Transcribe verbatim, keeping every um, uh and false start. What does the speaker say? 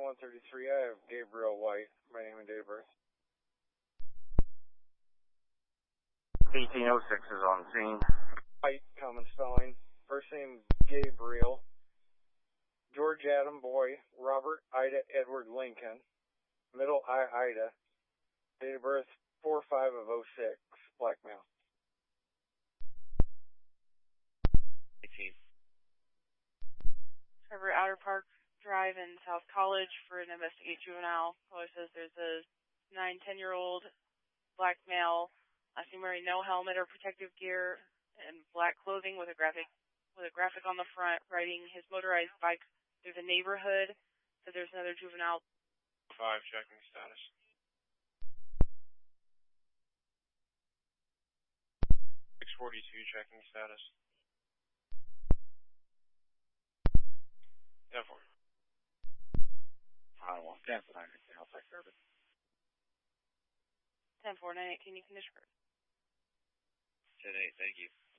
one thirty-three, I have Gabriel White, my name and date of birth. eighteen oh six is on scene. White, common spelling. First name Gabriel. George Adam Boy. Robert Ida Edward Lincoln. Middle I Ida. Date of birth four five of oh six. Black male. eighteen. Trevor Outer Park Drive in South College for an investigate juvenile. Caller says there's a nine, ten year old black male. I see wearing no helmet or protective gear and black clothing with a graphic with a graphic on the front, riding his motorized bike through the neighborhood. So there's another juvenile. Five, checking status. six forty-two, checking status. ten four. I want ten for nine eighteen outside service. ten four, nine eighteen, you can disperse. ten eight, thank you.